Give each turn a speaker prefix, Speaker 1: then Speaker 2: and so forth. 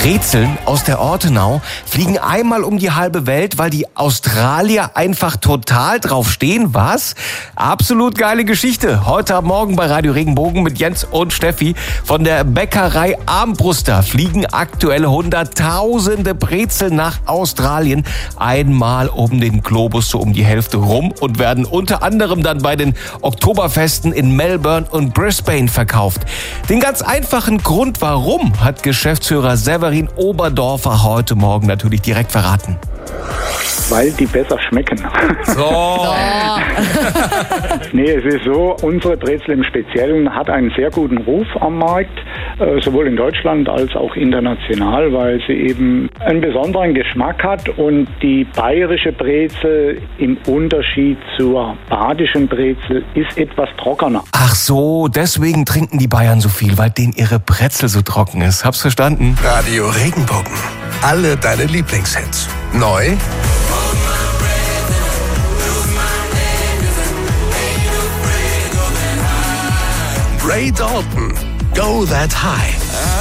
Speaker 1: Brezeln aus der Ortenau fliegen einmal um die halbe Welt, weil die Australier einfach total drauf stehen. Was? Absolut geile Geschichte. Heute am Morgen bei Radio Regenbogen mit Jens und Steffi von der Bäckerei Armbruster fliegen aktuelle Hunderttausende Brezeln nach Australien. Einmal um den Globus, so um die Hälfte rum, und werden unter anderem dann bei den Oktoberfesten in Melbourne und Brisbane verkauft. Den ganz einfachen Grund, warum, hat Geschäftsführer Severin Oberdorfer heute Morgen natürlich direkt verraten.
Speaker 2: Weil die besser schmecken.
Speaker 1: So.
Speaker 2: Nee, es ist so, unsere Brezel im Speziellen hat einen sehr guten Ruf am Markt, sowohl in Deutschland als auch international, weil sie eben einen besonderen Geschmack hat und die bayerische Brezel im Unterschied zur badischen Brezel ist etwas trockener.
Speaker 1: Ach so, deswegen trinken die Bayern so viel, weil denen ihre Brezel so trocken ist. Hab's verstanden?
Speaker 3: Radio Regenbogen. Alle deine Lieblingshits. Neu Ray Dalton, Go That High.